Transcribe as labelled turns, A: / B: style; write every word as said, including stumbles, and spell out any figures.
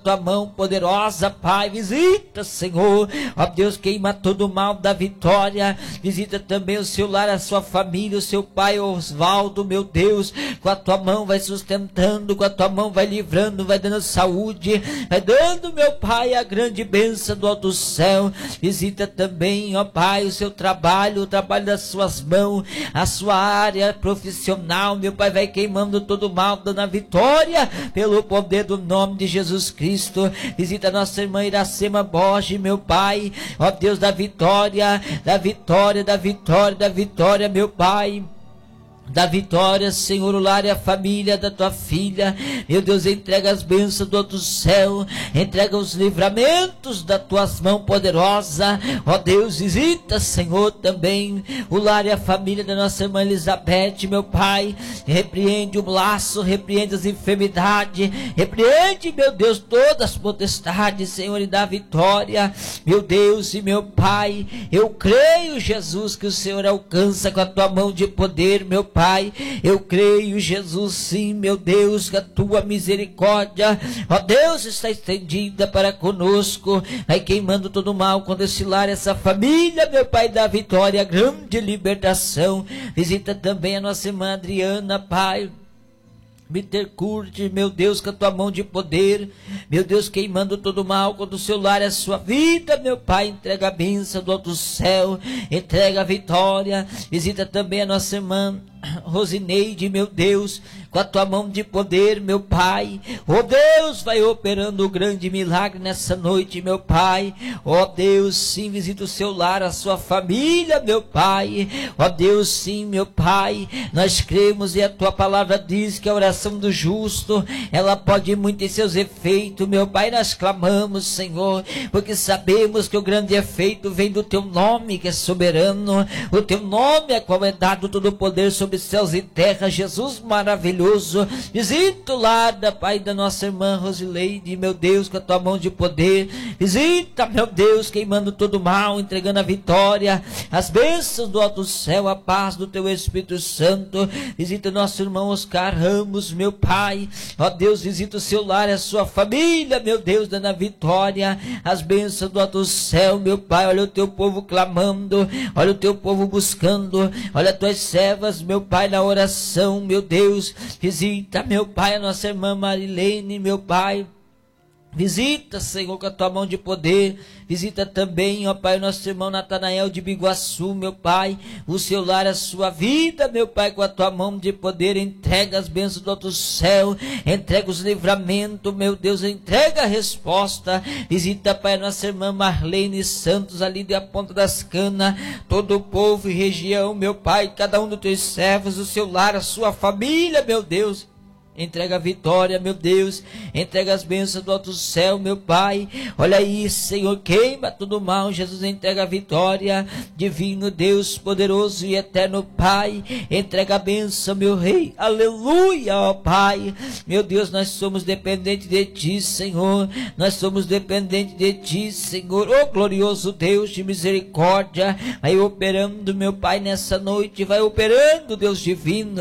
A: tua mão poderosa, Pai, visita, Senhor, ó Deus, queima todo o mal da Vitória, visita também o seu lar, a sua família, o seu pai Osvaldo, meu Deus, com a tua mão vai sustentando, com a tua mão vai livrando, vai dando saúde, vai dando, meu Pai, a grande bênção do alto céu, visita também, ó Pai, o seu trabalho, o trabalho das suas mãos, a sua área profissional, meu Pai, vai queimando todo o mal, dando a vitória, pelo poder do nome de Jesus Cristo. Visita nossa irmã Iracema Borges, meu Pai, ó Deus da vitória, da vitória, da vitória, da vitória, meu Pai, da vitória, Senhor, o lar e a família da tua filha, meu Deus, entrega as bênçãos do outro céu, entrega os livramentos das tuas mãos poderosas, ó Deus, visita, Senhor, também o lar e a família da nossa irmã Elizabeth, meu Pai, repreende o laço, repreende as enfermidades, repreende, meu Deus, todas as potestades, Senhor, e da vitória, meu Deus e meu Pai, eu creio, Jesus, que o Senhor alcança com a tua mão de poder, meu Pai, Pai, eu creio, Jesus, sim, meu Deus, que a tua misericórdia, ó Deus, está estendida para conosco, vai queimando todo o mal, quando esse lar, essa família, meu Pai, da vitória, grande libertação, visita também a nossa irmã Adriana, Pai, Bittercourt, meu Deus, com a tua mão de poder, meu Deus, queimando todo o mal, quando o seu lar é a sua vida, meu Pai, entrega a bênção do alto céu, entrega a vitória, visita também a nossa irmã Rosineide, meu Deus, com a tua mão de poder, meu Pai, ó Deus, vai operando o grande milagre nessa noite, meu Pai, ó Deus, sim, visita o seu lar, a sua família, meu Pai, ó Deus, sim, meu Pai, nós cremos e a tua palavra diz que a oração do justo, ela pode muito ter seus efeitos, meu Pai, nós clamamos, Senhor, porque sabemos que o grande efeito vem do teu nome, que é soberano, o teu nome, a qual é dado todo o poder sobre céus e terra, Jesus maravilhoso, visita o lar da Pai da nossa irmã Rosileide, meu Deus, com a tua mão de poder, visita, meu Deus, queimando todo o mal, entregando a vitória, as bênçãos do alto céu, a paz do teu Espírito Santo, visita nosso irmão Oscar Ramos, meu Pai, ó Deus, visita o seu lar, a sua família, meu Deus, dando a vitória, as bênçãos do alto céu, meu Pai, olha o teu povo clamando, olha o teu povo buscando, olha as tuas servas, meu Pai, na oração, meu Deus, visita, meu Pai, a nossa irmã Marilene, meu Pai, visita, Senhor, com a tua mão de poder, visita também, ó Pai, nosso irmão Natanael de Biguaçu, meu Pai, o seu lar, a sua vida, meu Pai, com a tua mão de poder, entrega as bênçãos do outro céu, entrega os livramentos, meu Deus, entrega a resposta, visita, Pai, nossa irmã Marlene Santos, ali da Ponta das Canas, todo o povo e região, meu Pai, cada um dos teus servos, o seu lar, a sua família, meu Deus, entrega a vitória, meu Deus, entrega as bênçãos do alto céu, meu Pai, olha aí, Senhor, queima todo o mal, Jesus, entrega a vitória, divino Deus, poderoso e eterno Pai, entrega a bênção, meu Rei, aleluia, ó Pai, meu Deus, nós somos dependentes de Ti, Senhor, nós somos dependentes de Ti, Senhor, ó glorioso Deus de misericórdia, vai operando, meu Pai, nessa noite, vai operando, Deus divino,